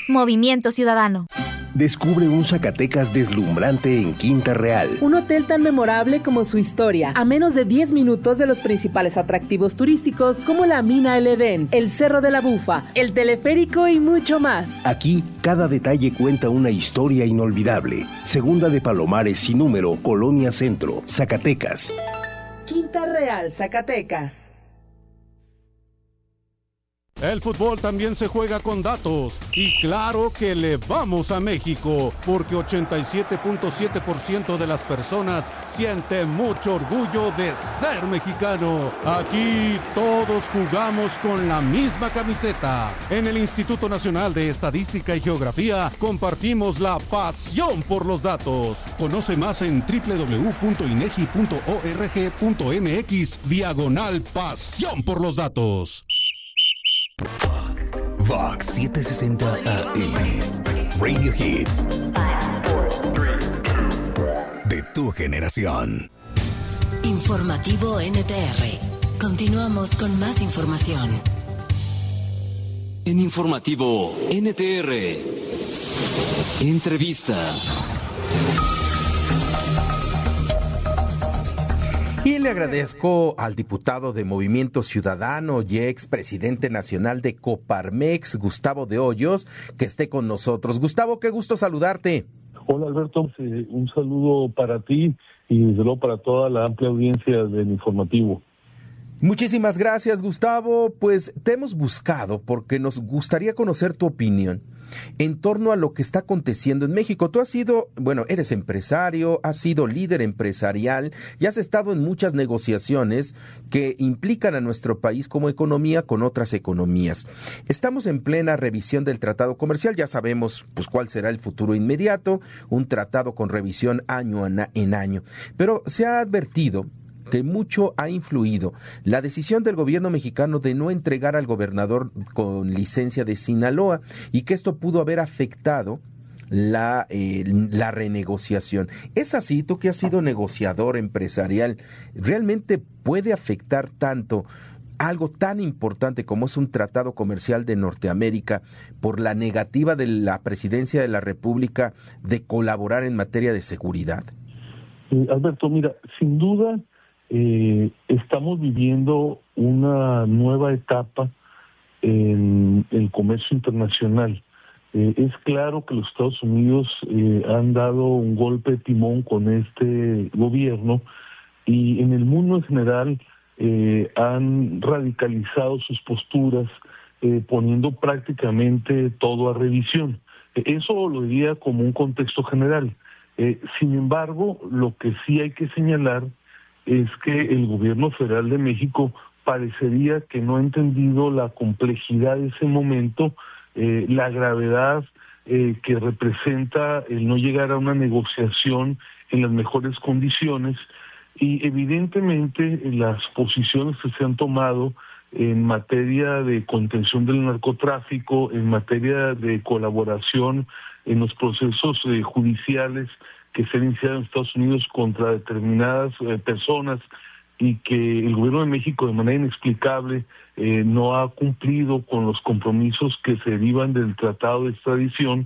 Movimiento Ciudadano. Descubre un Zacatecas deslumbrante en Quinta Real. Un hotel tan memorable como su historia, a menos de 10 minutos de los principales atractivos turísticos como la Mina El Edén, el Cerro de la Bufa, el teleférico y mucho más. Aquí, cada detalle cuenta una historia inolvidable. Segunda de Palomares sin número, Colonia Centro, Zacatecas. Quinta Real, Zacatecas. El fútbol también se juega con datos y claro que le vamos a México porque 87.7% de las personas siente mucho orgullo de ser mexicano. Aquí todos jugamos con la misma camiseta. En el Instituto Nacional de Estadística y Geografía compartimos la pasión por los datos. Conoce más en www.inegi.org.mx/pasión por los datos. Vox 760 AM Radio Hits de tu generación. Informativo NTR. Continuamos con más información. En Informativo NTR. Entrevista. Y le agradezco al diputado de Movimiento Ciudadano y expresidente nacional de Coparmex, Gustavo de Hoyos, que esté con nosotros. Gustavo, qué gusto saludarte. Hola Alberto, un saludo para ti y desde luego para toda la amplia audiencia del informativo. Muchísimas gracias, Gustavo. Pues te hemos buscado porque nos gustaría conocer tu opinión en torno a lo que está aconteciendo en México. Tú has sido, eres empresario, has sido líder empresarial y has estado en muchas negociaciones que implican a nuestro país como economía con otras economías. Estamos en plena revisión del tratado comercial, ya sabemos cuál será el futuro inmediato, un tratado con revisión año en año, pero se ha advertido que mucho ha influido la decisión del gobierno mexicano de no entregar al gobernador con licencia de Sinaloa y que esto pudo haber afectado la renegociación. ¿Es así? Tú que has sido negociador empresarial, ¿realmente puede afectar tanto algo tan importante como es un tratado comercial de Norteamérica por la negativa de la presidencia de la República de colaborar en materia de seguridad? Alberto, mira, sin duda estamos viviendo una nueva etapa en el comercio internacional. Es claro que los Estados Unidos han dado un golpe de timón con este gobierno y en el mundo en general han radicalizado sus posturas, poniendo prácticamente todo a revisión. Eso lo diría como un contexto general. Sin embargo, lo que sí hay que señalar es que el gobierno federal de México parecería que no ha entendido la complejidad de ese momento, la gravedad que representa el no llegar a una negociación en las mejores condiciones y evidentemente las posiciones que se han tomado en materia de contención del narcotráfico, en materia de colaboración en los procesos judiciales que se han iniciado en Estados Unidos contra determinadas personas y que el gobierno de México de manera inexplicable no ha cumplido con los compromisos que se derivan del tratado de extradición,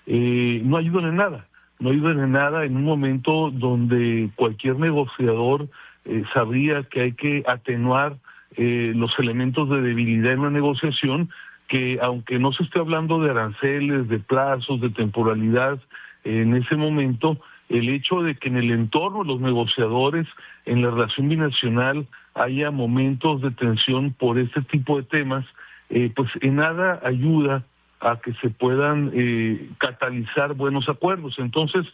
no ayudan en nada. No ayudan en nada en un momento donde cualquier negociador sabría que hay que atenuar los elementos de debilidad en una negociación, que aunque no se esté hablando de aranceles, de plazos, de temporalidad, en ese momento el hecho de que en el entorno de los negociadores, en la relación binacional, haya momentos de tensión por este tipo de temas, pues en nada ayuda a que se puedan catalizar buenos acuerdos. Entonces,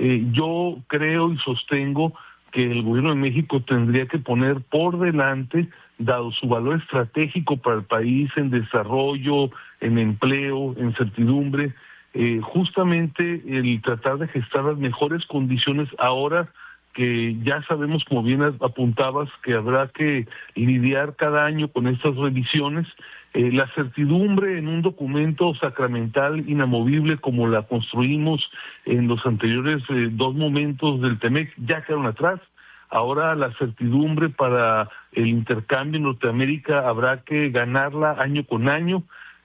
yo creo y sostengo que el gobierno de México tendría que poner por delante, dado su valor estratégico para el país en desarrollo, en empleo, en certidumbre, justamente el tratar de gestar las mejores condiciones ahora que ya sabemos, como bien apuntabas, que habrá que lidiar cada año con estas revisiones. La certidumbre en un documento sacramental inamovible como la construimos en los anteriores dos momentos del TEMEC ya quedaron atrás. Ahora la certidumbre para el intercambio en Norteamérica habrá que ganarla año con año.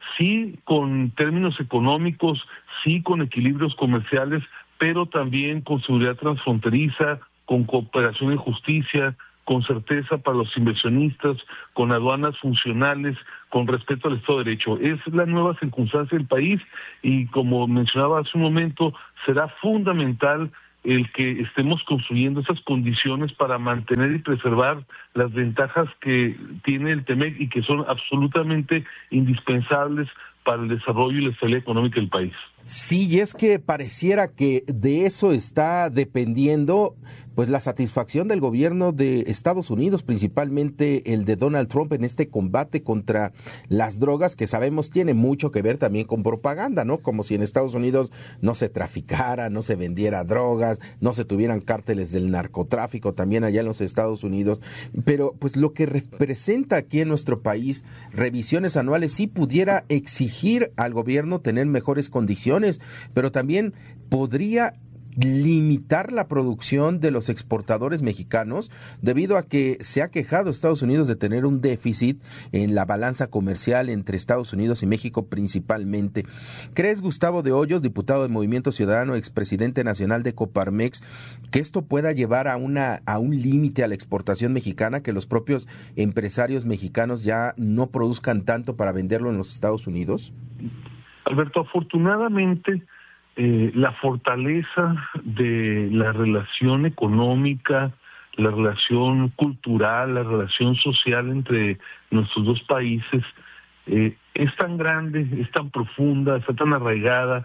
sí con términos económicos, sí con equilibrios comerciales, pero también con seguridad transfronteriza, con cooperación en justicia, con certeza para los inversionistas, con aduanas funcionales, con respeto al Estado de Derecho. Es la nueva circunstancia del país y, como mencionaba hace un momento, será fundamental el que estemos construyendo esas condiciones para mantener y preservar las ventajas que tiene el TEMEC y que son absolutamente indispensables para el desarrollo y la estabilidad económica del país. Sí, y es que pareciera que de eso está dependiendo pues la satisfacción del gobierno de Estados Unidos, principalmente el de Donald Trump en este combate contra las drogas, que sabemos tiene mucho que ver también con propaganda, ¿no? Como si en Estados Unidos no se traficara, no se vendiera drogas, no se tuvieran cárteles del narcotráfico también allá en los Estados Unidos, pero pues lo que representa aquí en nuestro país, revisiones anuales, sí pudiera exigir al gobierno tener mejores condiciones, pero también podría limitar la producción de los exportadores mexicanos debido a que se ha quejado Estados Unidos de tener un déficit en la balanza comercial entre Estados Unidos y México principalmente. ¿Crees, Gustavo de Hoyos, diputado del Movimiento Ciudadano, expresidente nacional de Coparmex, que esto pueda llevar a un límite a la exportación mexicana, que los propios empresarios mexicanos ya no produzcan tanto para venderlo en los Estados Unidos? Alberto, afortunadamente la fortaleza de la relación económica, la relación cultural, la relación social entre nuestros dos países es tan grande, es tan profunda, está tan arraigada,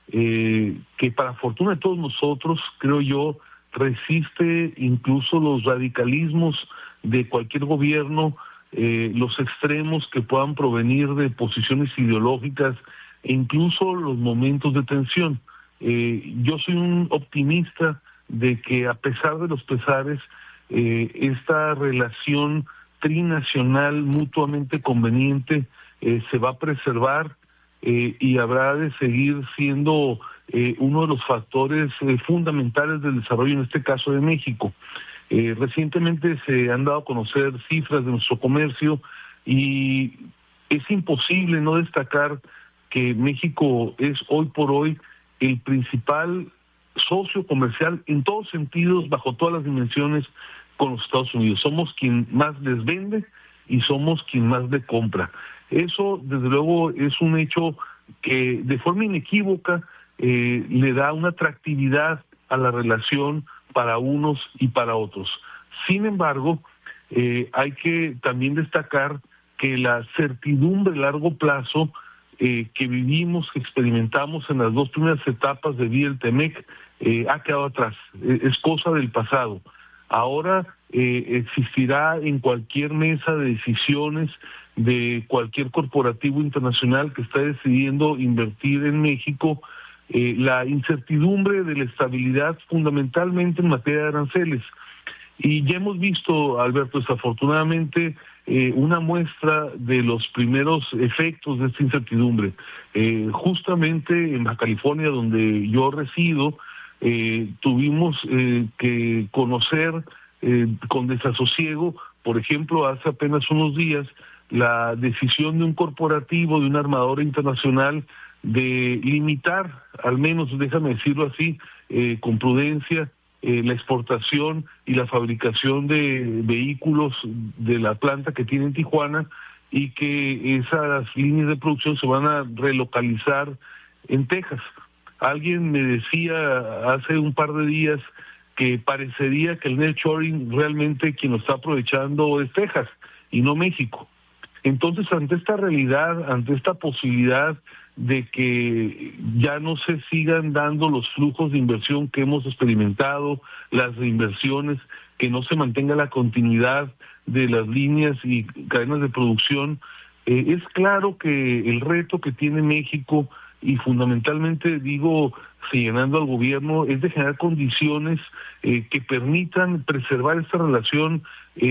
que para fortuna de todos nosotros, creo yo, resiste incluso los radicalismos de cualquier gobierno, los extremos que puedan provenir de posiciones ideológicas, e incluso los momentos de tensión. Yo soy un optimista de que, a pesar de los pesares, esta relación trinacional mutuamente conveniente se va a preservar y habrá de seguir siendo uno de los factores fundamentales del desarrollo, en este caso de México. Recientemente se han dado a conocer cifras de nuestro comercio y es imposible no destacar que México es hoy por hoy el principal socio comercial en todos sentidos, bajo todas las dimensiones, con los Estados Unidos. Somos quien más les vende y somos quien más le compra. Eso, desde luego, es un hecho que de forma inequívoca le da una atractividad a la relación para unos y para otros. Sin embargo, hay que también destacar que la certidumbre a largo plazo que vivimos, que experimentamos en las dos primeras etapas de vida del TEMEC, ha quedado atrás, es cosa del pasado. Ahora existirá en cualquier mesa de decisiones de cualquier corporativo internacional que está decidiendo invertir en México la incertidumbre de la estabilidad, fundamentalmente en materia de aranceles. Y ya hemos visto, Alberto, desafortunadamente, una muestra de los primeros efectos de esta incertidumbre. Justamente en Baja California, donde yo resido, tuvimos que conocer con desasosiego, por ejemplo, hace apenas unos días, la decisión de un corporativo, de una armadora internacional, de limitar, al menos, déjame decirlo así, con prudencia, la exportación y la fabricación de vehículos de la planta que tiene en Tijuana, y que esas líneas de producción se van a relocalizar en Texas. Alguien me decía hace un par de días que parecería que el nearshoring realmente quien lo está aprovechando es Texas y no México. Entonces, ante esta realidad, ante esta posibilidad de que ya no se sigan dando los flujos de inversión que hemos experimentado, las reinversiones, que no se mantenga la continuidad de las líneas y cadenas de producción, es claro que el reto que tiene México, y fundamentalmente digo, señalando al gobierno, es de generar condiciones que permitan preservar esta relación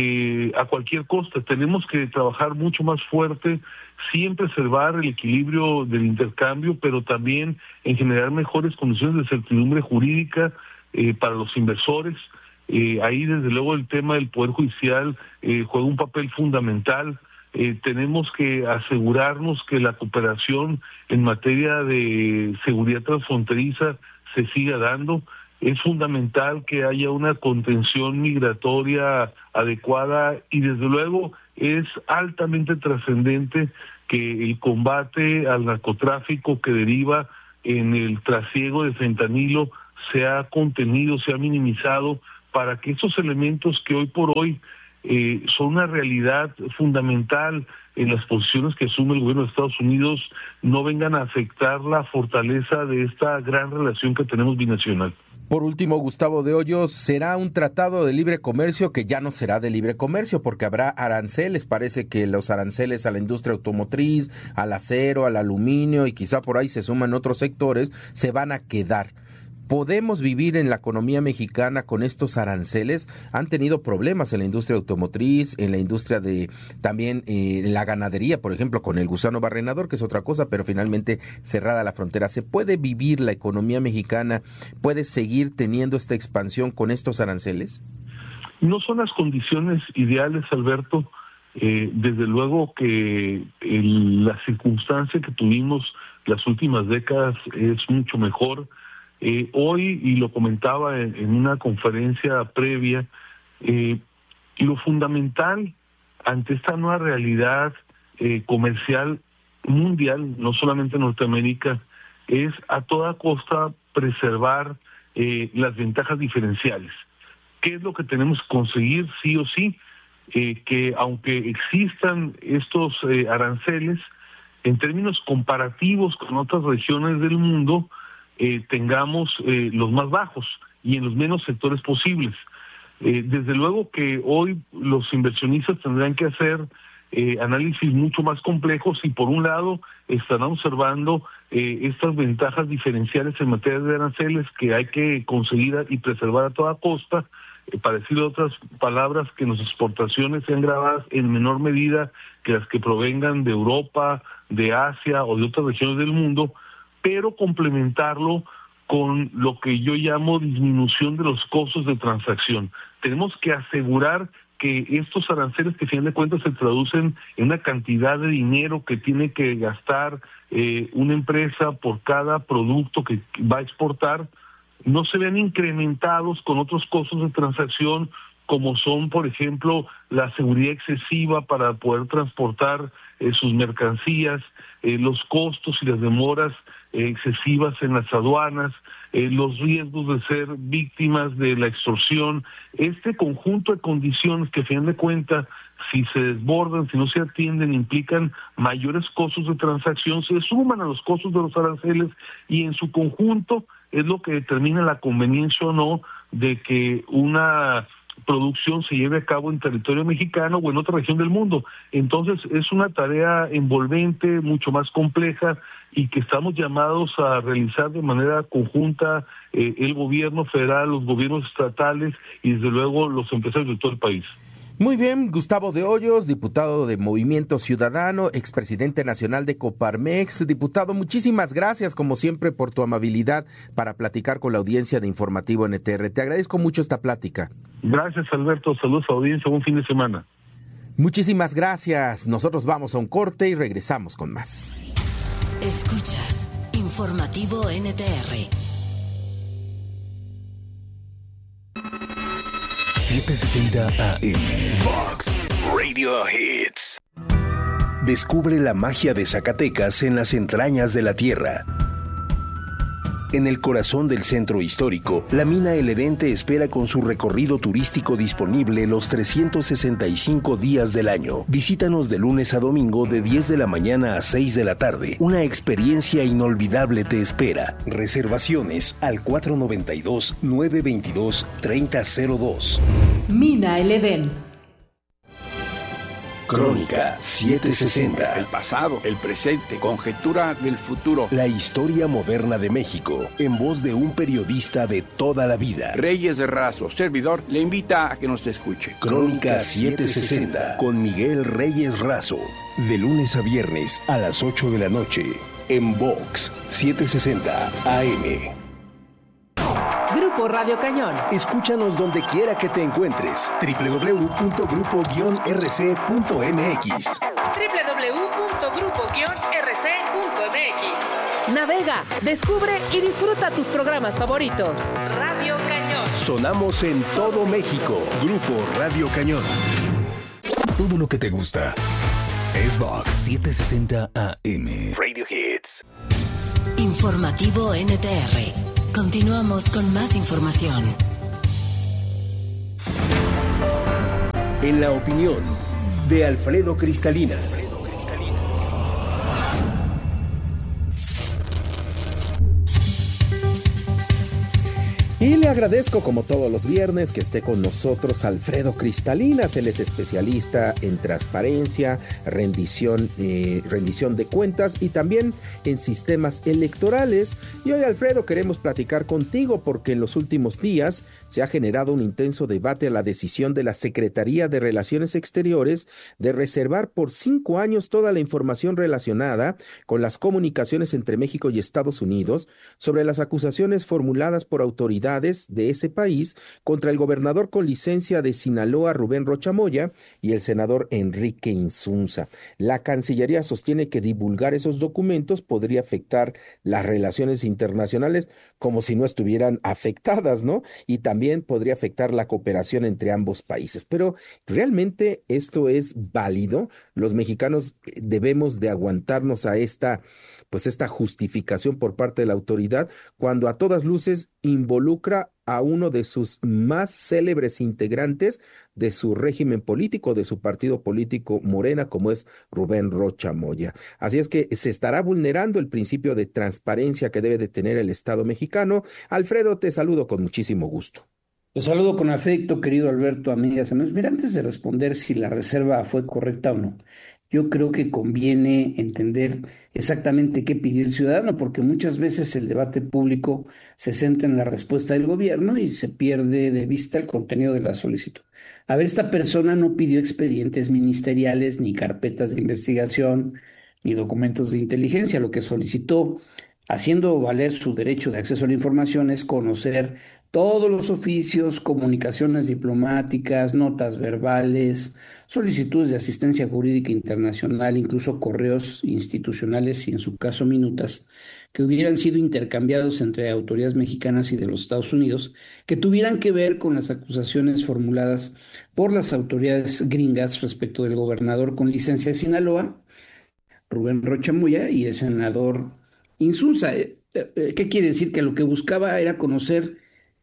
a cualquier costa. Tenemos que trabajar mucho más fuerte, sí en preservar el equilibrio del intercambio, pero también en generar mejores condiciones de certidumbre jurídica para los inversores. Ahí, desde luego, el tema del Poder Judicial juega un papel fundamental. tenemos que asegurarnos que la cooperación en materia de seguridad transfronteriza se siga dando. Es fundamental que haya una contención migratoria adecuada y desde luego es altamente trascendente que el combate al narcotráfico que deriva en el trasiego de fentanilo sea contenido, sea minimizado, para que esos elementos que hoy por hoy son una realidad fundamental en las posiciones que asume el gobierno de Estados Unidos no vengan a afectar la fortaleza de esta gran relación que tenemos binacional. Por último, Gustavo de Hoyos, será un tratado de libre comercio que ya no será de libre comercio porque habrá aranceles. Parece que los aranceles a la industria automotriz, al acero, al aluminio y quizá por ahí se suman otros sectores, se van a quedar. ¿Podemos vivir en la economía mexicana con estos aranceles? Han tenido problemas en la industria automotriz, en la industria de también en la ganadería, por ejemplo, con el gusano barrenador, que es otra cosa, pero finalmente cerrada la frontera. ¿Se puede vivir la economía mexicana? ¿Puede seguir teniendo esta expansión con estos aranceles? No son las condiciones ideales, Alberto. Desde luego que la circunstancia que tuvimos las últimas décadas es mucho mejor. Hoy, y lo comentaba en una conferencia previa, lo fundamental ante esta nueva realidad comercial mundial, no solamente en Norteamérica, es a toda costa preservar las ventajas diferenciales. ¿Qué es lo que tenemos que conseguir sí o sí? Que aunque existan estos aranceles, en términos comparativos con otras regiones del mundo, tengamos los más bajos y en los menos sectores posibles. Desde luego que hoy los inversionistas tendrán que hacer análisis mucho más complejos y por un lado estarán observando estas ventajas diferenciales en materia de aranceles que hay que conseguir y preservar a toda costa, para decir otras palabras, que las exportaciones sean grabadas en menor medida que las que provengan de Europa, de Asia o de otras regiones del mundo, pero complementarlo con lo que yo llamo disminución de los costos de transacción. Tenemos que asegurar que estos aranceles, que a fin de cuentas se traducen en una cantidad de dinero que tiene que gastar una empresa por cada producto que va a exportar, no se vean incrementados con otros costos de transacción, como son, por ejemplo, la seguridad excesiva para poder transportar sus mercancías, los costos y las demoras excesivas en las aduanas, los riesgos de ser víctimas de la extorsión. Este conjunto de condiciones que, a fin de cuentas, si se desbordan, si no se atienden, implican mayores costos de transacción, se suman a los costos de los aranceles y en su conjunto es lo que determina la conveniencia o no de que una producción se lleve a cabo en territorio mexicano o en otra región del mundo. Entonces es una tarea envolvente, mucho más compleja y que estamos llamados a realizar de manera conjunta el gobierno federal, los gobiernos estatales y desde luego los empresarios de todo el país. Muy bien, Gustavo de Hoyos, diputado de Movimiento Ciudadano, expresidente nacional de Coparmex. Diputado, muchísimas gracias, como siempre, por tu amabilidad para platicar con la audiencia de Informativo NTR. Te agradezco mucho esta plática. Gracias, Alberto. Saludos a la audiencia. Buen fin de semana. Muchísimas gracias. Nosotros vamos a un corte y regresamos con más. Escuchas Informativo NTR. 760 AM. Vox Radio Hits. Descubre la magia de Zacatecas en las entrañas de la tierra. En el corazón del centro histórico, la mina El Edén te espera con su recorrido turístico disponible los 365 días del año. Visítanos de lunes a domingo de 10 de la mañana a 6 de la tarde. Una experiencia inolvidable te espera. Reservaciones al 492-922-3002. Mina El Edén. Crónica 760. El pasado, el presente, conjetura del futuro. La historia moderna de México, en voz de un periodista de toda la vida. Reyes Razo, servidor, le invita a que nos escuche. Crónica 760, con Miguel Reyes Razo. De lunes a viernes a las 8 de la noche, en Vox 760 AM. Grupo Radio Cañón. Escúchanos donde quiera que te encuentres. www.grupo-rc.mx. www.grupo-rc.mx. Navega, descubre y disfruta tus programas favoritos. Radio Cañón. Sonamos en todo México. Grupo Radio Cañón. Todo lo que te gusta es Vox 760 AM. Radio Hits. Informativo NTR. Continuamos con más información. En la opinión de Alfredo Cristalinas. Y le agradezco, como todos los viernes, que esté con nosotros Alfredo Cristalinas. Él es especialista en transparencia, rendición de cuentas y también en sistemas electorales. Y hoy, Alfredo, queremos platicar contigo porque en los últimos días se ha generado un intenso debate a la decisión de la Secretaría de Relaciones Exteriores de reservar por 5 años toda la información relacionada con las comunicaciones entre México y Estados Unidos sobre las acusaciones formuladas por autoridades de ese país contra el gobernador con licencia de Sinaloa, Rubén Rocha Moya, y el senador Enrique Insunza. La Cancillería sostiene que divulgar esos documentos podría afectar las relaciones internacionales como si no estuvieran afectadas, ¿no? Y también podría afectar la cooperación entre ambos países. Pero ¿realmente esto es válido? Los mexicanos debemos de aguantarnos a esta justificación por parte de la autoridad cuando a todas luces involucra a uno de sus más célebres integrantes de su régimen político, de su partido político Morena, como es Rubén Rocha Moya. Así es que se estará vulnerando el principio de transparencia que debe de tener el Estado mexicano. Alfredo, te saludo con muchísimo gusto. Te saludo con afecto, querido Alberto, amigas, amigos. Mira, antes de responder si la reserva fue correcta o no, yo creo que conviene entender exactamente qué pidió el ciudadano, porque muchas veces el debate público se centra en la respuesta del gobierno y se pierde de vista el contenido de la solicitud. A ver, esta persona no pidió expedientes ministeriales, ni carpetas de investigación, ni documentos de inteligencia. Lo que solicitó, haciendo valer su derecho de acceso a la información, es conocer todos los oficios, comunicaciones diplomáticas, notas verbales, solicitudes de asistencia jurídica internacional, incluso correos institucionales y en su caso minutas, que hubieran sido intercambiados entre autoridades mexicanas y de los Estados Unidos, que tuvieran que ver con las acusaciones formuladas por las autoridades gringas respecto del gobernador con licencia de Sinaloa, Rubén Rocha Moya, y el senador Insunza. ¿Qué quiere decir? Que lo que buscaba era conocer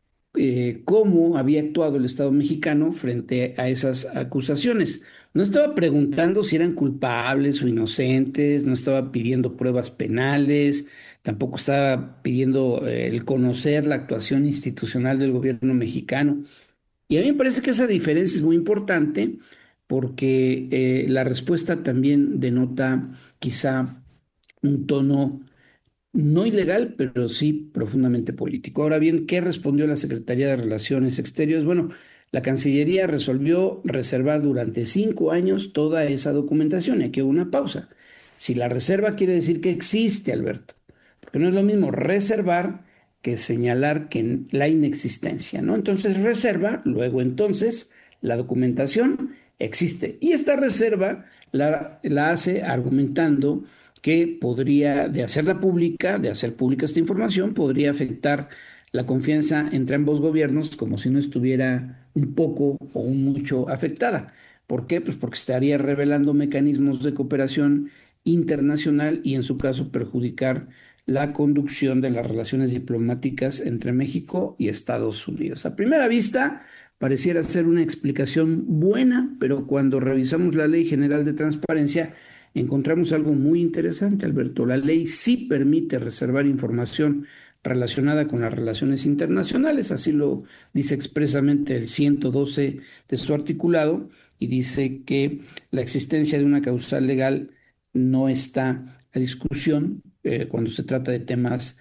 cómo había actuado el Estado mexicano frente a esas acusaciones. No estaba preguntando si eran culpables o inocentes, no estaba pidiendo pruebas penales, tampoco estaba pidiendo el conocer la actuación institucional del gobierno mexicano. Y a mí me parece que esa diferencia es muy importante porque la respuesta también denota quizá un tono no ilegal, pero sí profundamente político. Ahora bien, ¿qué respondió la Secretaría de Relaciones Exteriores? Bueno, la Cancillería resolvió reservar durante 5 años toda esa documentación. Y aquí hubo una pausa. Si la reserva quiere decir que existe, Alberto, porque no es lo mismo reservar que señalar que la inexistencia, ¿no? Entonces reserva, luego entonces la documentación existe. Y esta reserva la hace argumentando que podría, de hacerla pública, de hacer pública esta información, podría afectar la confianza entre ambos gobiernos como si no estuviera un poco o un mucho afectada. ¿Por qué? Pues porque estaría revelando mecanismos de cooperación internacional y en su caso perjudicar la conducción de las relaciones diplomáticas entre México y Estados Unidos. A primera vista pareciera ser una explicación buena, pero cuando revisamos la Ley General de Transparencia encontramos algo muy interesante, Alberto. La ley sí permite reservar información relacionada con las relaciones internacionales, así lo dice expresamente el 112 de su articulado, y dice que la existencia de una causal legal no está a discusión cuando se trata de temas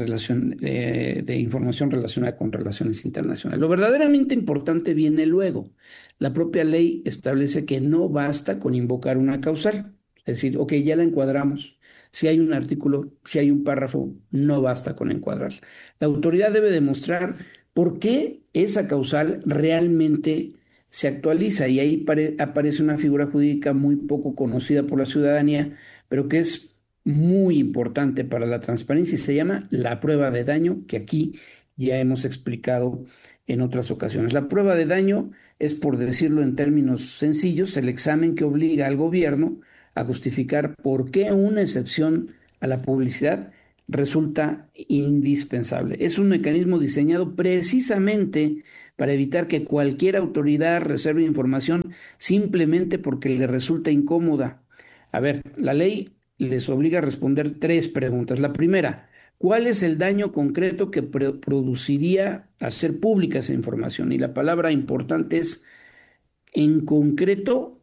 de información relacionada con relaciones internacionales. Lo verdaderamente importante viene luego. La propia ley establece que no basta con invocar una causal. Es decir, ok, ya la encuadramos. Si hay un artículo, si hay un párrafo, no basta con encuadrarla. La autoridad debe demostrar por qué esa causal realmente se actualiza y ahí aparece una figura jurídica muy poco conocida por la ciudadanía, pero que es muy importante para la transparencia y se llama la prueba de daño, que aquí ya hemos explicado en otras ocasiones. La prueba de daño es, por decirlo en términos sencillos, el examen que obliga al gobierno a justificar por qué una excepción a la publicidad resulta indispensable. Es un mecanismo diseñado precisamente para evitar que cualquier autoridad reserve información simplemente porque le resulta incómoda. A ver, la ley les obliga a responder 3 preguntas. La primera, ¿cuál es el daño concreto que produciría hacer pública esa información? Y la palabra importante es, en concreto,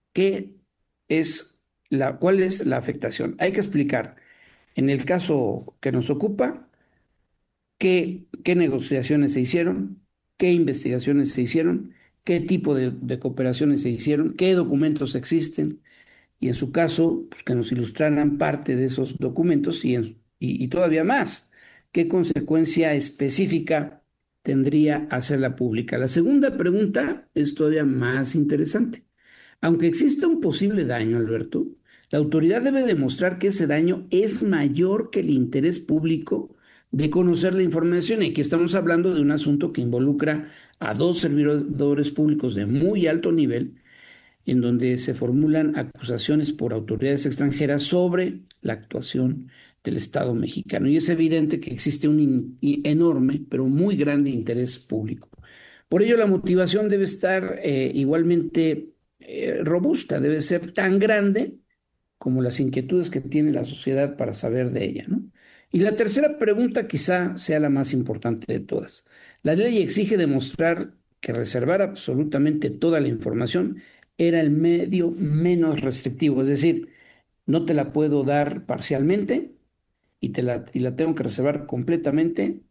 ¿cuál es la afectación? Hay que explicar, en el caso que nos ocupa, qué negociaciones se hicieron, qué investigaciones se hicieron, qué tipo de cooperaciones se hicieron, qué documentos existen, y en su caso, pues, que nos ilustraran parte de esos documentos y todavía más, qué consecuencia específica tendría hacerla pública. La segunda pregunta es todavía más interesante. Aunque exista un posible daño, Alberto, la autoridad debe demostrar que ese daño es mayor que el interés público de conocer la información. Y aquí estamos hablando de un asunto que involucra a 2 servidores públicos de muy alto nivel, en donde se formulan acusaciones por autoridades extranjeras sobre la actuación del Estado mexicano. Y es evidente que existe un enorme, pero muy grande interés público. Por ello, la motivación debe estar igualmente robusta, debe ser tan grande como las inquietudes que tiene la sociedad para saber de ella, ¿no? Y la tercera pregunta quizá sea la más importante de todas. La ley exige demostrar que reservar absolutamente toda la información era el medio menos restrictivo, es decir, no te la puedo dar parcialmente y la tengo que reservar completamente,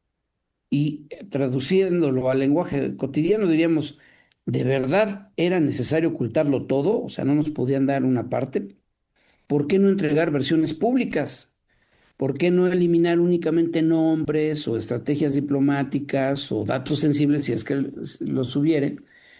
y traduciéndolo al lenguaje cotidiano diríamos, ¿de verdad era necesario ocultarlo todo? O sea, no nos podían dar una parte. ¿Por qué no entregar versiones públicas? ¿Por qué no eliminar únicamente nombres o estrategias diplomáticas o datos sensibles si es que los hubiere?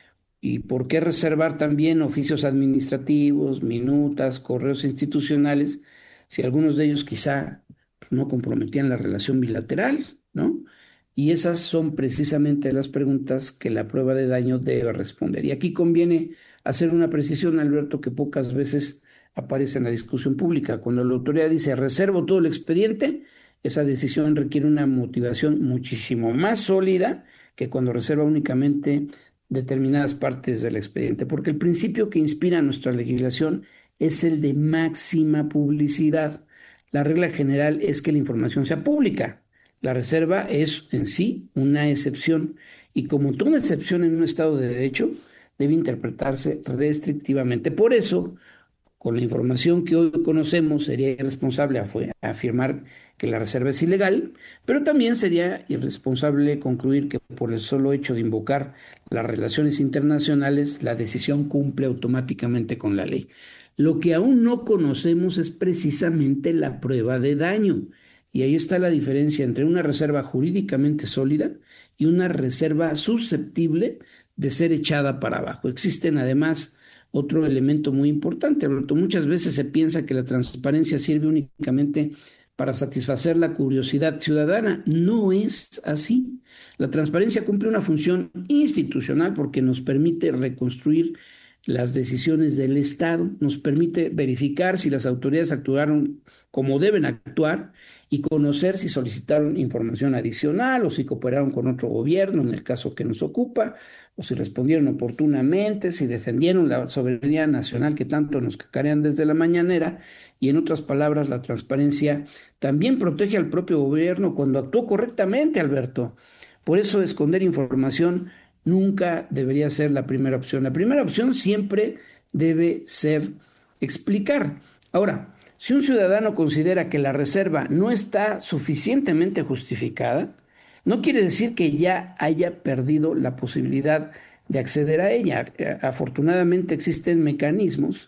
¿Y por qué reservar también oficios administrativos, minutas, correos institucionales, si algunos de ellos quizá no comprometían la relación bilateral, ¿no? Y esas son precisamente las preguntas que la prueba de daño debe responder. Y aquí conviene hacer una precisión, Alberto, que pocas veces aparece en la discusión pública. Cuando la autoridad dice reservo todo el expediente, esa decisión requiere una motivación muchísimo más sólida que cuando reserva únicamente determinadas partes del expediente, porque el principio que inspira nuestra legislación es el de máxima publicidad. La regla general es que la información sea pública. La reserva es en sí una excepción y, como toda excepción en un Estado de Derecho, debe interpretarse restrictivamente. Por eso, con la información que hoy conocemos, sería irresponsable afirmar que la reserva es ilegal, pero también sería irresponsable concluir que por el solo hecho de invocar las relaciones internacionales, la decisión cumple automáticamente con la ley. Lo que aún no conocemos es precisamente la prueba de daño. Y ahí está la diferencia entre una reserva jurídicamente sólida y una reserva susceptible de ser echada para abajo. Existen además otro elemento muy importante, Alberto. Muchas veces se piensa que la transparencia sirve únicamente para satisfacer la curiosidad ciudadana. No es así. La transparencia cumple una función institucional porque nos permite reconstruir las decisiones del Estado, nos permite verificar si las autoridades actuaron como deben actuar y conocer si solicitaron información adicional o si cooperaron con otro gobierno en el caso que nos ocupa, o si respondieron oportunamente, si defendieron la soberanía nacional que tanto nos cacarean desde la mañanera. Y en otras palabras, la transparencia también protege al propio gobierno cuando actuó correctamente, Alberto. Por eso esconder información nunca debería ser la primera opción. La primera opción siempre debe ser explicar. Ahora, si un ciudadano considera que la reserva no está suficientemente justificada, no quiere decir que ya haya perdido la posibilidad de acceder a ella. Afortunadamente existen mecanismos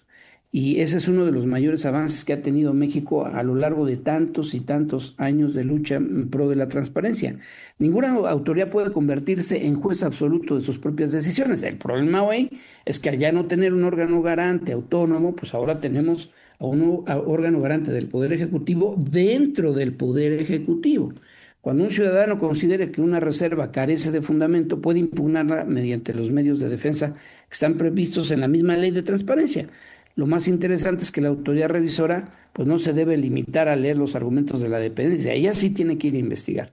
Y ese es uno de los mayores avances que ha tenido México a lo largo de tantos y tantos años de lucha en pro de la transparencia. Ninguna autoridad puede convertirse en juez absoluto de sus propias decisiones. El problema hoy es que al ya no tener un órgano garante autónomo, pues ahora tenemos a un órgano garante del Poder Ejecutivo dentro del Poder Ejecutivo. Cuando un ciudadano considere que una reserva carece de fundamento, puede impugnarla mediante los medios de defensa que están previstos en la misma ley de transparencia. Lo más interesante es que la autoridad revisora pues no se debe limitar a leer los argumentos de la dependencia, ella sí tiene que ir a investigar.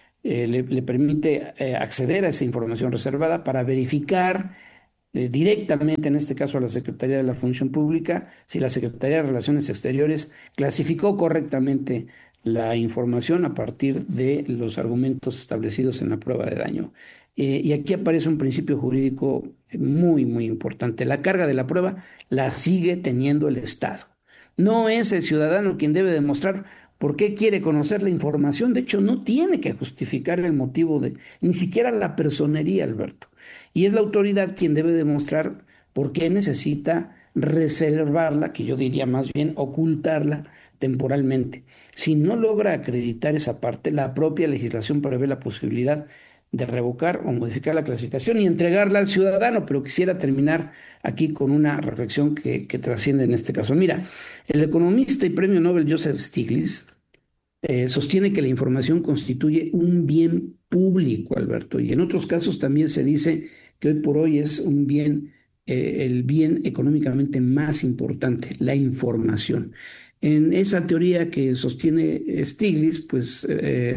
Le permite acceder a esa información reservada para verificar directamente, en este caso a la Secretaría de la Función Pública, si la Secretaría de Relaciones Exteriores clasificó correctamente la información a partir de los argumentos establecidos en la prueba de daño. Y aquí aparece un principio jurídico muy, muy importante. La carga de la prueba la sigue teniendo el Estado. No es el ciudadano quien debe demostrar por qué quiere conocer la información. De hecho, no tiene que justificar el motivo ni siquiera la personería, Alberto. Y es la autoridad quien debe demostrar por qué necesita reservarla, que yo diría más bien ocultarla temporalmente. Si no logra acreditar esa parte, la propia legislación prevé la posibilidad de revocar o modificar la clasificación y entregarla al ciudadano, pero quisiera terminar aquí con una reflexión que trasciende en este caso. Mira, el economista y premio Nobel Joseph Stiglitz sostiene que la información constituye un bien público, Alberto, y en otros casos también se dice que hoy por hoy es un bien, el bien económicamente más importante, la información. En esa teoría que sostiene Stiglitz, pues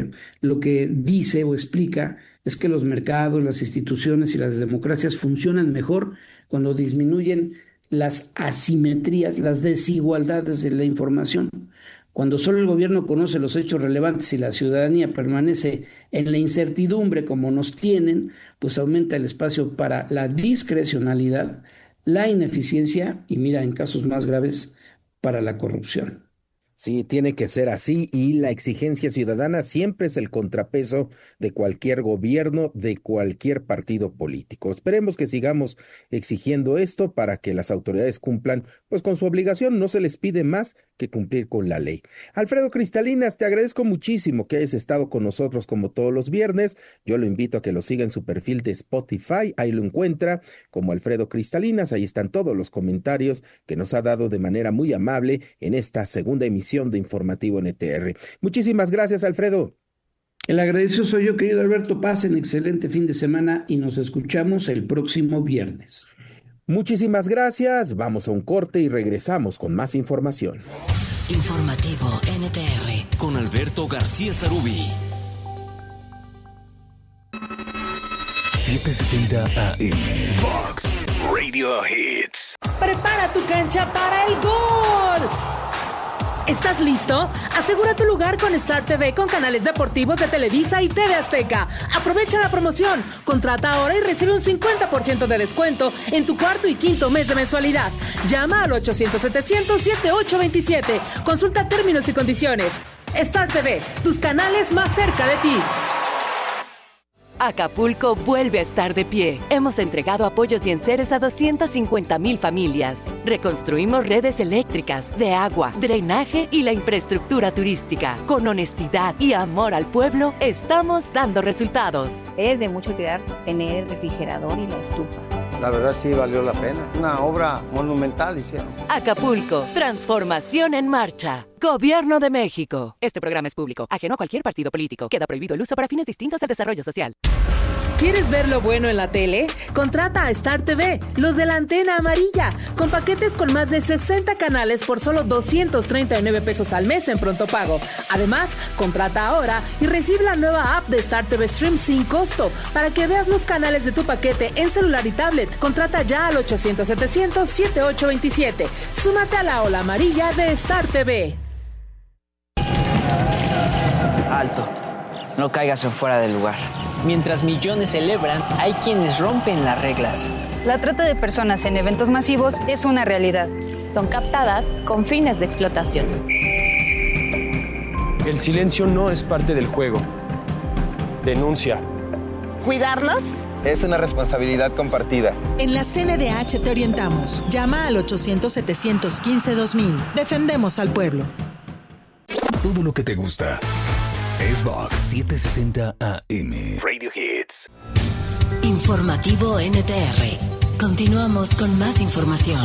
lo que dice o explica es que los mercados, las instituciones y las democracias funcionan mejor cuando disminuyen las asimetrías, las desigualdades de la información. Cuando solo el gobierno conoce los hechos relevantes y la ciudadanía permanece en la incertidumbre como nos tienen, pues aumenta el espacio para la discrecionalidad, la ineficiencia y, mira, en casos más graves, para la corrupción. Sí, tiene que ser así, y la exigencia ciudadana siempre es el contrapeso de cualquier gobierno, de cualquier partido político. Esperemos que sigamos exigiendo esto para que las autoridades cumplan pues con su obligación. No se les pide más que cumplir con la ley. Alfredo Cristalinas, te agradezco muchísimo que hayas estado con nosotros como todos los viernes. Yo lo invito a que lo siga en su perfil de Spotify, ahí lo encuentra como Alfredo Cristalinas, ahí están todos los comentarios que nos ha dado de manera muy amable en esta segunda emisión de Informativo NTR. Muchísimas gracias, Alfredo. El agradecido soy yo, querido Alberto. Pasen excelente fin de semana y nos escuchamos el próximo viernes. Muchísimas gracias. Vamos a un corte y regresamos con más información. Informativo NTR con Alberto García Sarubí. 760 AM. Fox Radio Hits. Prepara tu cancha para el gol. ¿Estás listo? Asegura tu lugar con Star TV con canales deportivos de Televisa y TV Azteca. Aprovecha la promoción. Contrata ahora y recibe un 50% de descuento en tu cuarto y quinto mes de mensualidad. Llama al 800-700-7827. Consulta términos y condiciones. Star TV, tus canales más cerca de ti. Acapulco vuelve a estar de pie. Hemos entregado apoyos y enseres a 250,000 familias. Reconstruimos redes eléctricas, de agua, drenaje y la infraestructura turística. Con honestidad y amor al pueblo, estamos dando resultados. Es de mucha utilidad tener el refrigerador y la estufa. La verdad sí valió la pena. Una obra monumental hicieron. Acapulco, transformación en marcha. Gobierno de México. Este programa es público, ajeno a cualquier partido político. Queda prohibido el uso para fines distintos al desarrollo social. ¿Quieres ver lo bueno en la tele? Contrata a Star TV, los de la antena amarilla, con paquetes con más de 60 canales por solo 239 pesos al mes en pronto pago. Además, contrata ahora y recibe la nueva app de Star TV Stream sin costo para que veas los canales de tu paquete en celular y tablet. Contrata ya al 800-700-7827. Súmate a la ola amarilla de Star TV. Alto, no caigas en fuera del lugar. Mientras millones celebran, hay quienes rompen las reglas. La trata de personas en eventos masivos es una realidad. Son captadas con fines de explotación. El silencio no es parte del juego. Denuncia. Cuidarnos Es una responsabilidad compartida. En la CNDH te orientamos. Llama al 800-715-2000. Defendemos al pueblo. Todo lo que te gusta es Vox 760 AM. Radio Hits. Informativo NTR. Continuamos con más información.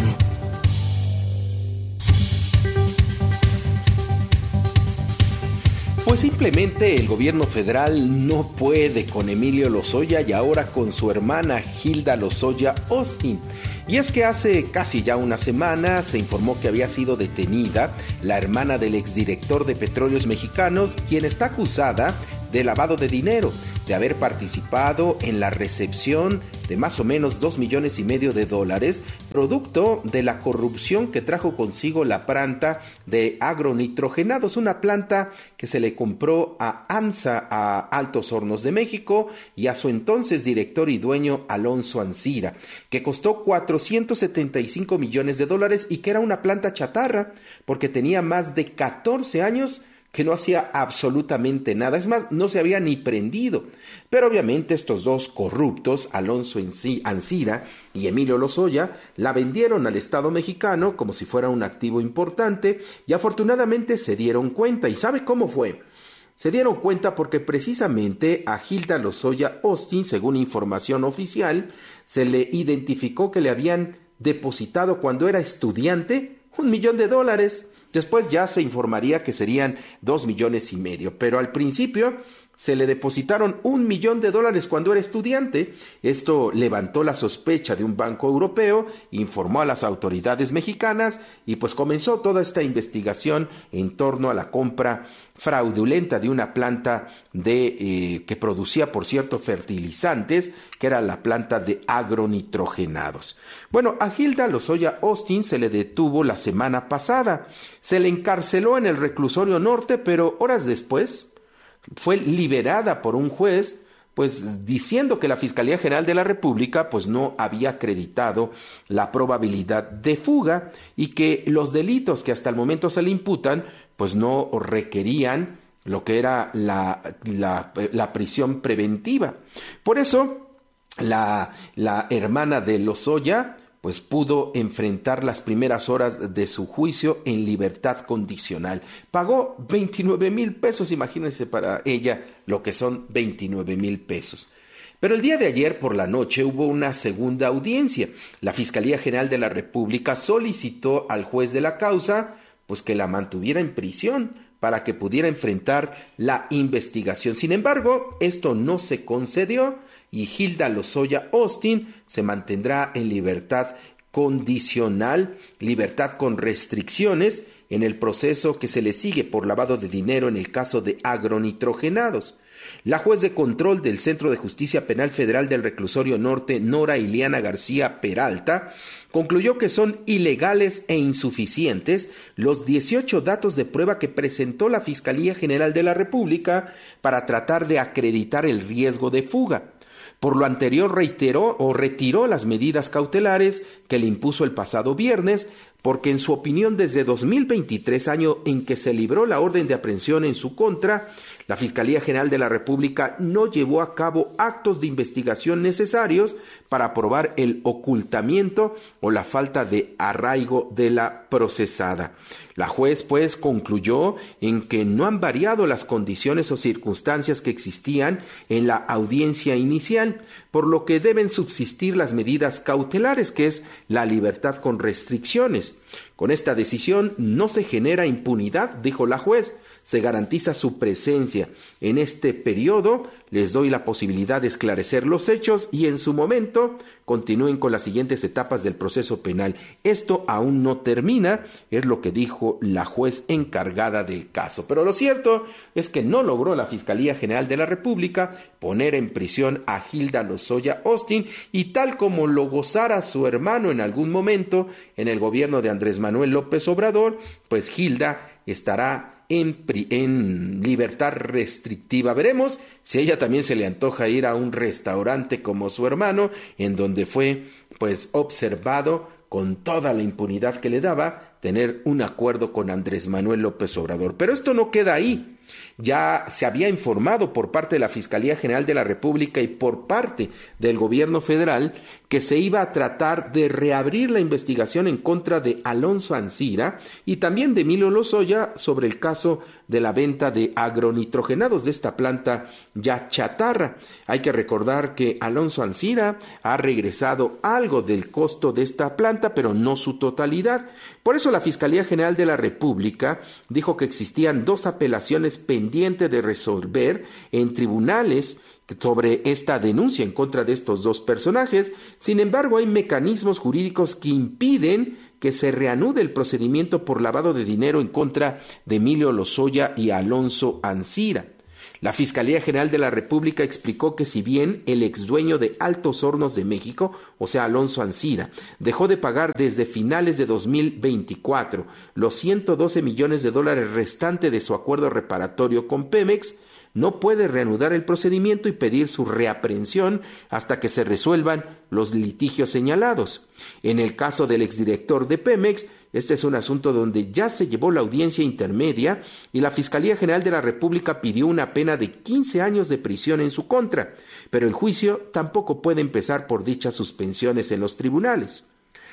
Pues simplemente el gobierno federal no puede con Emilio Lozoya y ahora con su hermana Hilda Lozoya Austin. Y es que hace casi ya una semana se informó que había sido detenida la hermana del exdirector de Petróleos Mexicanos, quien está acusada de lavado de dinero, de haber participado en la recepción de más o menos $2.5 millones, producto de la corrupción que trajo consigo la planta de agronitrogenados, una planta que se le compró a AMSA, a Altos Hornos de México, y a su entonces director y dueño Alonso Ancira, que costó $475 millones y que era una planta chatarra porque tenía más de 14 años que no hacía absolutamente nada, es más, no se había ni prendido. Pero obviamente estos dos corruptos, Alonso Ancira y Emilio Lozoya, la vendieron al Estado mexicano como si fuera un activo importante y afortunadamente se dieron cuenta. ¿Y sabe cómo fue? Se dieron cuenta porque precisamente a Hilda Lozoya Austin, según información oficial, se le identificó que le habían depositado cuando era estudiante $1 millón. Después ya se informaría que serían $2.5 millones, pero al principio se le depositaron $1 millón cuando era estudiante. Esto levantó la sospecha de un banco europeo, informó a las autoridades mexicanas y pues comenzó toda esta investigación en torno a la compra fraudulenta de una planta que producía, por cierto, fertilizantes, que era la planta de agronitrogenados. Bueno, a Hilda Lozoya Austin se le detuvo la semana pasada, se le encarceló en el reclusorio norte, pero horas después fue liberada por un juez, pues diciendo que la Fiscalía General de la República pues no había acreditado la probabilidad de fuga y que los delitos que hasta el momento se le imputan pues no requerían lo que era la prisión preventiva. Por eso la hermana de Lozoya pues pudo enfrentar las primeras horas de su juicio en libertad condicional. Pagó $29,000, imagínense para ella lo que son $29,000. Pero el día de ayer por la noche hubo una segunda audiencia. La Fiscalía General de la República solicitó al juez de la causa pues que la mantuviera en prisión para que pudiera enfrentar la investigación. Sin embargo, esto no se concedió y Hilda Lozoya Austin se mantendrá en libertad condicional, libertad con restricciones, en el proceso que se le sigue por lavado de dinero en el caso de agronitrogenados. La juez de control del Centro de Justicia Penal Federal del Reclusorio Norte, Nora Ileana García Peralta, concluyó que son ilegales e insuficientes los 18 datos de prueba que presentó la Fiscalía General de la República para tratar de acreditar el riesgo de fuga. Por lo anterior retiró las medidas cautelares que le impuso el pasado viernes, porque en su opinión desde 2023, año en que se libró la orden de aprehensión en su contra, la Fiscalía General de la República no llevó a cabo actos de investigación necesarios para probar el ocultamiento o la falta de arraigo de la procesada. La juez, pues, concluyó en que no han variado las condiciones o circunstancias que existían en la audiencia inicial, por lo que deben subsistir las medidas cautelares, que es la libertad con restricciones. Con esta decisión no se genera impunidad, dijo la juez, se garantiza su presencia. En este periodo les doy la posibilidad de esclarecer los hechos y en su momento continúen con las siguientes etapas del proceso penal. Esto aún no termina, es lo que dijo la juez encargada del caso. Pero lo cierto es que no logró la Fiscalía General de la República poner en prisión a Hilda Lozoya Austin y tal como lo gozara su hermano en algún momento en el gobierno de Andrés Manuel López Obrador, pues Hilda estará en libertad restrictiva. Veremos si a ella también se le antoja ir a un restaurante como su hermano, en donde fue pues observado con toda la impunidad que le daba tener un acuerdo con Andrés Manuel López Obrador. Pero esto no queda ahí. Ya se había informado por parte de la Fiscalía General de la República y por parte del gobierno federal que se iba a tratar de reabrir la investigación en contra de Alonso Ancira y también de Emilio Lozoya sobre el caso de la venta de agronitrogenados de esta planta ya chatarra. Hay que recordar que Alonso Ancira ha regresado algo del costo de esta planta, pero no su totalidad. Por eso la Fiscalía General de la República dijo que existían 2 apelaciones pendientes de resolver en tribunales sobre esta denuncia en contra de estos 2 personajes. Sin embargo, hay mecanismos jurídicos que impiden que se reanude el procedimiento por lavado de dinero en contra de Emilio Lozoya y Alonso Ancira. La Fiscalía General de la República explicó que si bien el exdueño de Altos Hornos de México, o sea Alonso Ancira, dejó de pagar desde finales de 2024 los $112 millones restantes de su acuerdo reparatorio con Pemex, no puede reanudar el procedimiento y pedir su reaprehensión hasta que se resuelvan los litigios señalados. En el caso del exdirector de Pemex, este es un asunto donde ya se llevó la audiencia intermedia y la Fiscalía General de la República pidió una pena de 15 años de prisión en su contra, pero el juicio tampoco puede empezar por dichas suspensiones en los tribunales.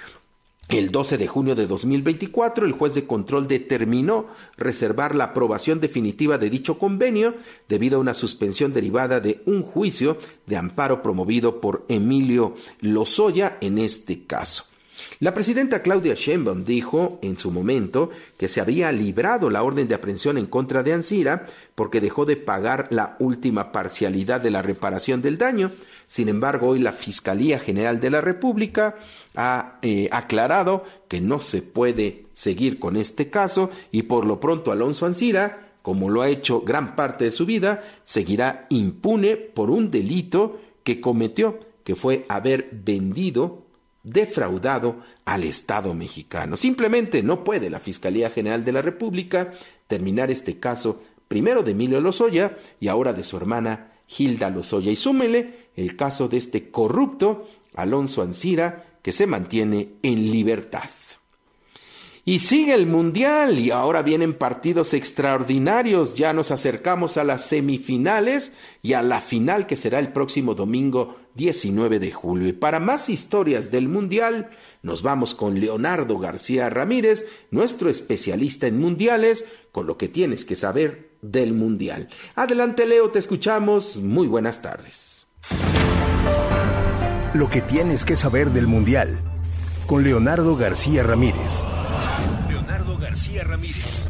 El 12 de junio de 2024, el juez de control determinó reservar la aprobación definitiva de dicho convenio debido a una suspensión derivada de un juicio de amparo promovido por Emilio Lozoya en este caso. La presidenta Claudia Sheinbaum dijo en su momento que se había librado la orden de aprehensión en contra de Ancira porque dejó de pagar la última parcialidad de la reparación del daño. Sin embargo, hoy la Fiscalía General de la República ha aclarado que no se puede seguir con este caso y por lo pronto Alonso Ancira, como lo ha hecho gran parte de su vida, seguirá impune por un delito que cometió, que fue haber defraudado al Estado mexicano. Simplemente no puede la Fiscalía General de la República terminar este caso, primero de Emilio Lozoya y ahora de su hermana Hilda Lozoya. Y súmele el caso de este corrupto Alonso Ancira, que se mantiene en libertad. Y sigue el Mundial y ahora vienen partidos extraordinarios. Ya nos acercamos a las semifinales y a la final que será el próximo domingo 19 de julio. Y para más historias del Mundial, nos vamos con Leonardo García Ramírez, nuestro especialista en mundiales, con lo que tienes que saber del Mundial. Adelante, Leo, te escuchamos. Muy buenas tardes. Lo que tienes que saber del Mundial, con Leonardo García Ramírez. García Ramírez.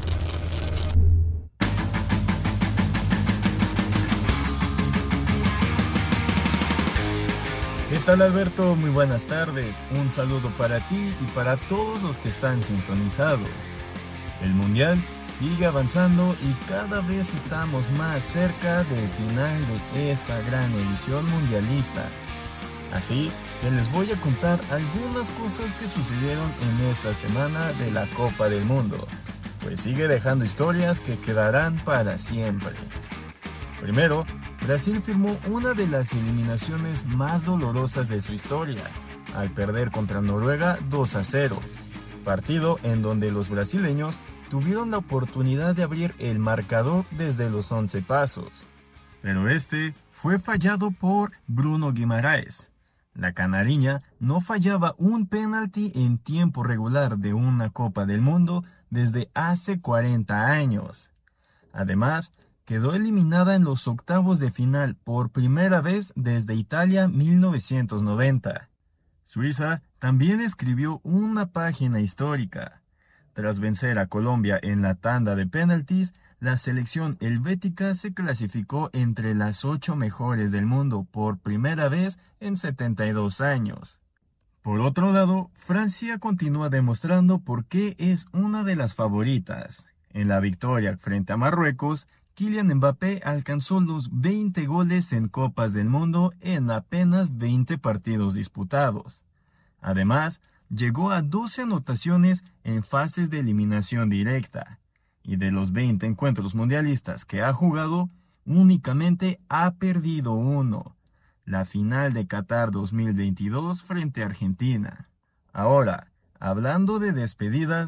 ¿Qué tal, Alberto? Muy buenas tardes. Un saludo para ti y para todos los que están sintonizados. El Mundial sigue avanzando y cada vez estamos más cerca del final de esta gran edición mundialista. Así que les voy a contar algunas cosas que sucedieron en esta semana de la Copa del Mundo, pues sigue dejando historias que quedarán para siempre. Primero, Brasil firmó una de las eliminaciones más dolorosas de su historia, al perder contra Noruega 2-0, partido en donde los brasileños tuvieron la oportunidad de abrir el marcador desde los 11 pasos, pero este fue fallado por Bruno Guimarães. La canariña no fallaba un penalti en tiempo regular de una Copa del Mundo desde hace 40 años. Además, quedó eliminada en los octavos de final por primera vez desde Italia 1990. Suiza también escribió una página histórica. Tras vencer a Colombia en la tanda de penaltis, la selección helvética se clasificó entre las 8 mejores del mundo por primera vez en 72 años. Por otro lado, Francia continúa demostrando por qué es una de las favoritas. En la victoria frente a Marruecos, Kylian Mbappé alcanzó los 20 goles en Copas del Mundo en apenas 20 partidos disputados. Además, llegó a 12 anotaciones en fases de eliminación directa. Y de los 20 encuentros mundialistas que ha jugado, únicamente ha perdido uno, la final de Qatar 2022 frente a Argentina. Ahora, hablando de despedidas,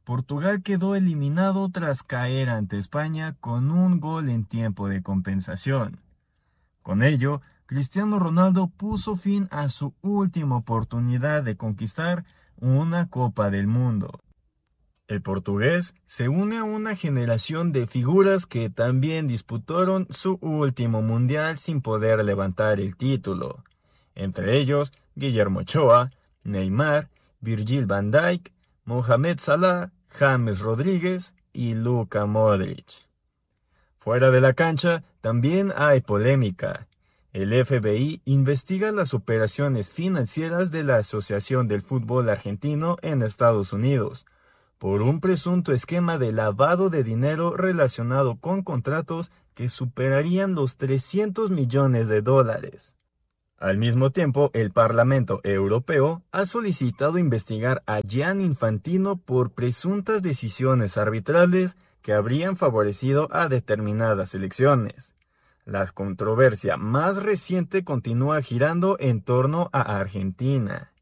Portugal quedó eliminado tras caer ante España con un gol en tiempo de compensación. Con ello, Cristiano Ronaldo puso fin a su última oportunidad de conquistar una Copa del Mundo. El portugués se une a una generación de figuras que también disputaron su último mundial sin poder levantar el título. Entre ellos, Guillermo Ochoa, Neymar, Virgil van Dijk, Mohamed Salah, James Rodríguez y Luka Modric. Fuera de la cancha también hay polémica. El FBI investiga las operaciones financieras de la Asociación del Fútbol Argentino en Estados Unidos por un presunto esquema de lavado de dinero relacionado con contratos que superarían los $300 millones. Al mismo tiempo, el Parlamento Europeo ha solicitado investigar a Gianni Infantino por presuntas decisiones arbitrales que habrían favorecido a determinadas selecciones. La controversia más reciente continúa girando en torno a Argentina.